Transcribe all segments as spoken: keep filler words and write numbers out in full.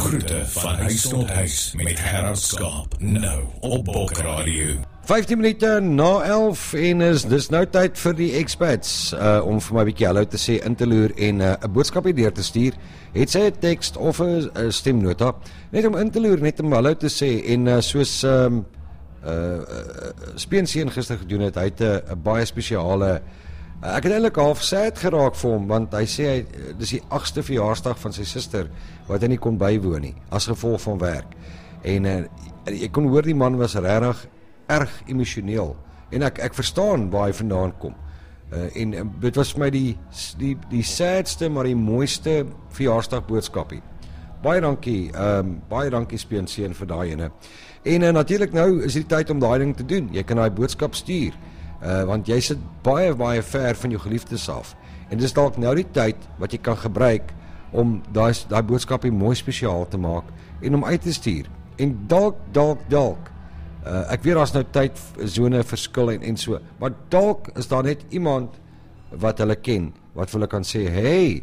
Groete van huis tot huis met Gerard Skaap, nou op Bok Radio. vyftien minute na elf en is dis nou tyd vir die expats uh, om vir my 'n bietjie hallo te sê, in te loer en 'n uh, boodskapie deur te stuur. Het sy 'n teks of 'n uh, stemnota, net om in te loer, net om hallo te sê en uh, soos um, uh, uh, Speenseen gister gedoen het, hy het 'n uh, baie spesiale uh, ek het eintlik half sad geraak vir hom, want hy sê hy, dis die agste verjaarsdag van sy suster wat hy nie kon bywoon nie, as gevolg van werk. En uh, ek kon hoor die man was regtig erg emosioneel, en ek, ek verstaan waar hy vandaan kom, uh, en uh, dit was vir my die, die, die sadste, maar die mooiste verjaarsdagboodskapie. Baie dankie, um, baie dankie Speenseen vir daai ene, en uh, natuurlijk nou is die tyd om daai ding te doen, jy kan daai boodskap stuur, uh, want jy sit baie, baie ver van jou geliefdes af, en dis dalk nou die tyd wat jy kan gebruik, om daai, daai boodskapie mooi spesiaal te maak, en om uit te stuur, en dalk, dalk, dalk, Uh, ek weet daar's nou tyd, sone verskil en, en so, maar dalk is daar net iemand wat hulle ken, wat vir hulle kan sê, hey,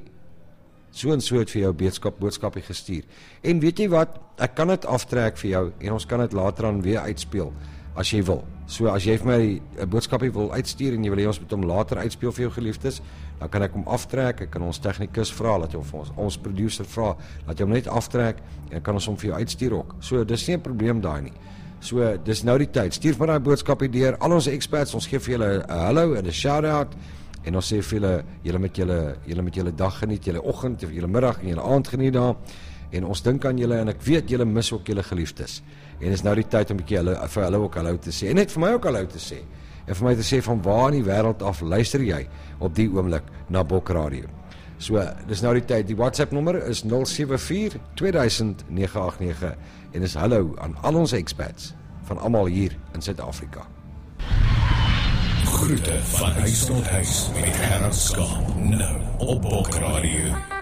so en so het vir jou boodskap, boodskapie gestuur. En weet jy wat, ek kan dit aftrek vir jou, en ons kan dit later aan weer uitspeel, as jy wil. So as jy vir my 'n boodskapie wil uitstuur, en jy wil hê ons moet hom later uitspeel vir jou geliefdes, dan kan ek hom aftrek, ek kan ons tegnikus vra, laat jy hom vir ons, ons producer vra, laat jy hom net aftrek, en kan ons hom vir jou uitstuur ook. So, dis nie 'n probleem daai nie. So, dis nou die tyd, stuur maar die boodskapie deur, al ons experts, ons gee vir julle 'n hallo en 'n shout-out, en ons sê vir julle, julle met julle, julle met julle dag geniet, julle oggend, of julle middag en julle aand geniet daar, en ons dink aan julle, en ek weet julle mis ook julle geliefdes, en is nou die tyd om 'n bietjie hulle, vir hulle ook hallo te sê, en net vir my ook hallo te sê, en vir my te sê, van waar in die wêreld af luister jy, op die oomblik, na Bok Radio. So, dis nou die tyd, die WhatsApp nommer is nul sewe vier twee duisend nege agt nege, en is hallo aan al ons expats, van almal hier in Suid-Afrika. Groete van huis tot huis met Gerard Skaap, nou op Bok Radio.